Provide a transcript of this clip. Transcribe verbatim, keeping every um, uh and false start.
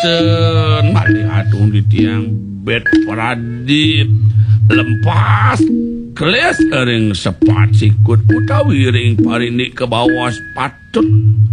Punten mari atung di tiang bed Pradip lempas keles ring sepat sikut utawi ring parindik ke bawah patut